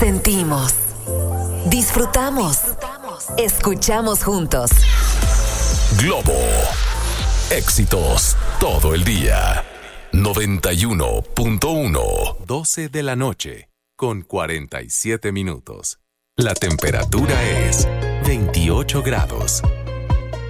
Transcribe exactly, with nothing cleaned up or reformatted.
Sentimos, disfrutamos, escuchamos juntos. Globo, éxitos todo el día. noventa y uno punto uno. doce de la noche, con cuarenta y siete minutos. La temperatura es veintiocho grados.